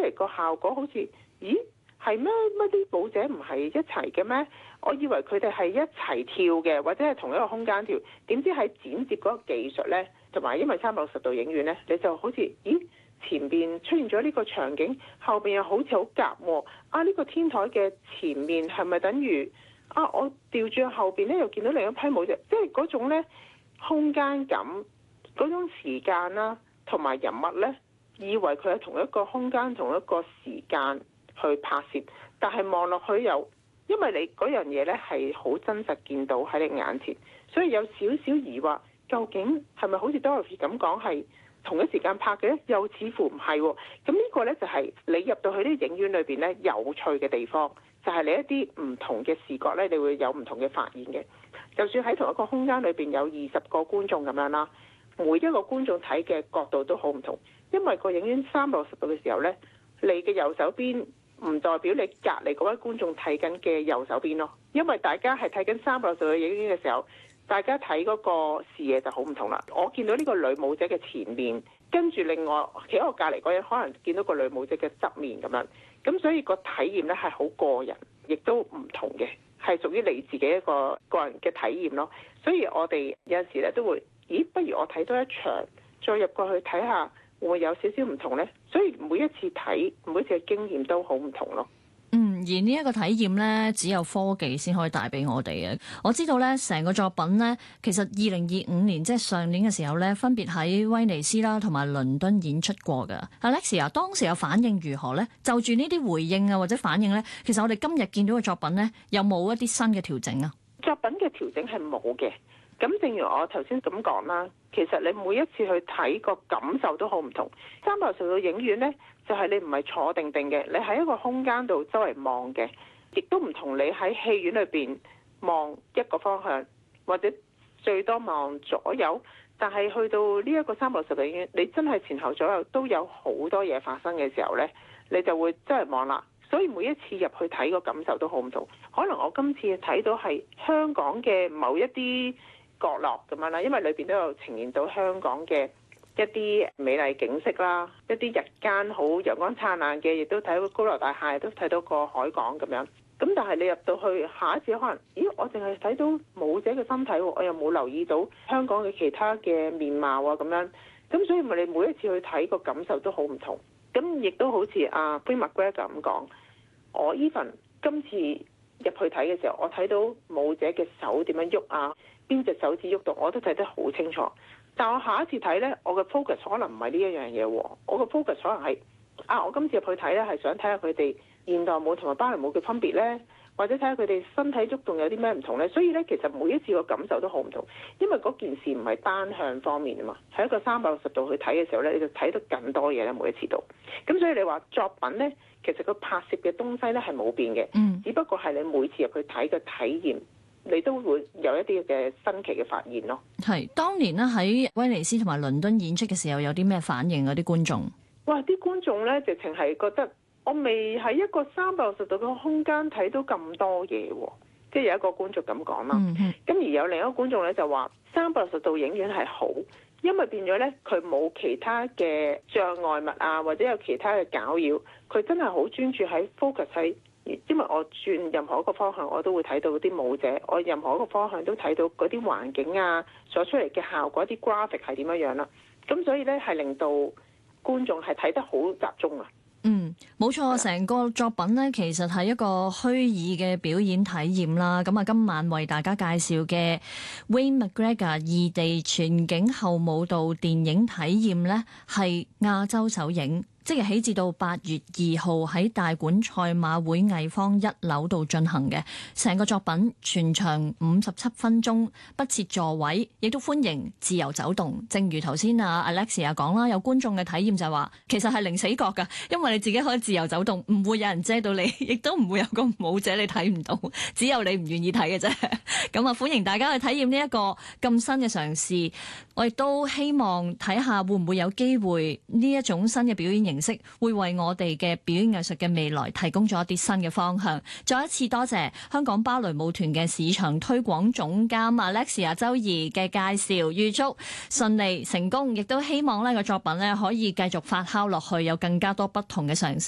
嚟個效果好似，咦係咩？乜啲舞者唔係一齊嘅咩？我以為佢哋係一齊跳嘅，或者係同一個空間跳。點知喺剪接嗰個技術呢，同埋因為360度影院呢，你就好似咦前邊出現咗呢個場景，後邊又好似好夾喎。啊呢個天台嘅前面係咪等於啊我調轉後邊呢，又見到另一批舞者，即係嗰種呢空間感、嗰種時間啦，同埋人物呢，以為佢係同一個空間、同一個時間去拍攝，但係望落去又因為你嗰樣嘢呢係好真實見到喺你眼前，所以有少少疑惑，究竟係咪好似 Dorothy 咁講係同一時間拍嘅？又似乎唔係喎。咁呢個呢，就係你入到去啲影院裏邊呢有趣嘅地方，就係你一啲唔同嘅視覺呢，你會有唔同嘅發現嘅。就算喺同一個空間裏邊有20個觀眾咁樣啦，每一個觀眾睇嘅角度都好唔同，因為個影院360度嘅時候呢，你嘅右手邊唔代表你隔離嗰位觀眾睇緊嘅右手邊咯，因為大家係睇緊360度嘅影院嘅時候，大家睇嗰個視野就好唔同啦。我見到呢個女舞者嘅前面，跟住另外企喺我隔離嗰人可能見到個女舞者嘅側面咁樣，咁所以個體驗呢係好個人，亦都唔同嘅，係屬於你自己一個個人嘅體驗咯。所以我哋有陣時咧都會，咦，不如我睇多一場，再入過去睇下。會有少少唔同呢，所以每一次睇，每一次嘅經驗都好唔同咯。 而呢一個體驗呢，只有科技先可以帶俾我哋嘅。我知道呢，成個作品呢，其實2025年即係上年嘅時候呢，分別喺威尼斯啦同埋倫敦演出過㗎。Alexia，當時有反應如何呢？就住呢啲回應啊或者反應呢，其實我哋今日見到嘅作品呢，有冇一啲新嘅調整啊？ 作品嘅調整係冇嘅。咁正如我頭先咁講啦，其實你每一次去睇個感受都好唔同。360度影院呢，就係你唔係坐定定嘅，你喺一個空間度周圍望嘅，亦都唔同你喺戲院裏邊望一個方向，或者最多望左右。但係去到呢一個360度影院，你真係前後左右都有好多嘢發生嘅時候呢，你就會周圍望啦。所以每一次入去睇個感受都好唔同。可能我今次睇到係香港嘅某一啲角落咁樣啦，因為裏邊都有呈現到香港嘅一啲美麗景色啦，一啲日間好陽光燦爛嘅，亦都睇到高樓大廈，都睇到個海港咁樣。咁但係你入到去下一次可能，咦，我淨係睇到舞者嘅身體，我又冇留意到香港嘅其他嘅面貌啊咁樣。咁所以咪你每一次去睇個感受都好唔同。咁亦都好似阿 Bryn McGregor 咁講，我 even 今次入去睇嘅時候，我睇到舞者嘅手點樣喐啊，邊隻手指喐到，我都睇得好清楚。但我下一次睇呢，我嘅 focus 可能唔係呢一樣嘢喎，我嘅 focus 可能係我今次入去睇呢，係想睇下佢哋現代舞同埋芭蕾舞嘅分別呢，或者睇下佢哋身體喐動有啲咩唔同呢。所以呢，其實每一次個感受都好唔同，因為嗰件事唔係單向方面啊嘛，係一個360度去睇嘅時候呢，你就睇到更多嘢咧，每一次都。咁所以你話作品呢，其實個拍攝嘅東西呢係冇變嘅，只不過係你每次入去睇嘅體驗，你都會有一啲嘅新奇嘅發現咯。 係當年咧喺威尼斯同埋倫敦演出嘅時候，有啲咩反應啊？啲觀眾， 哇！啲觀眾咧直情係覺得我未喺一個360度嘅空間睇到咁多嘢喎，即係有一個觀眾咁講啦。咁而有另一個觀眾咧就話360度影院係好，因為變咗咧佢冇其他嘅障礙物啊，或者有其他嘅攪擾，佢真係好專注喺 focus 喺。因為我轉任何一個方向，我都會睇到啲舞者，我任何一個方向都睇到嗰啲環境啊，所出嚟嘅效果，啲 graphic 係點樣啦。咁所以咧係令到觀眾係睇得好集中啊。 冇錯，成個作品呢，其實係一個虛擬嘅表演體驗啦。咁啊，今晚為大家介紹嘅 Wayne McGregor 異地全景後舞蹈電影體驗呢，係亞洲首映。即日起至到8月2號喺大館賽馬會藝坊1樓度進行嘅，成個作品全長57分鐘，不設座位，亦都歡迎自由走動。正如頭先Alexia 講啦，有觀眾嘅體驗就係話，其實係零死角㗎，因為你自己可以自由走動，唔會有人遮到你，亦都唔會有個舞者你睇唔到，只有你唔願意睇嘅啫。咁啊，歡迎大家去體驗呢一個咁新嘅嘗試。我亦都希望睇下會唔會有機會呢一種新嘅表演形式會為我哋嘅表演藝術嘅未來提供咗一啲新嘅方向。再一次多謝香港芭蕾舞團嘅市場推廣總監 Alexia 周怡嘅介紹，預祝順利成功，亦都希望呢個作品呢可以繼續發酵落去，有更加多不同嘅嘗試。